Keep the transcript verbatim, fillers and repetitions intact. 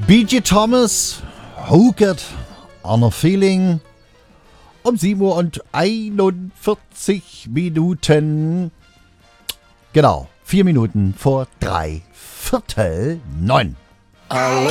B G Thomas, Hooked on a Feeling. Um sieben Uhr und einundvierzig Minuten. Genau, vier Minuten vor drei Viertel neun. Alle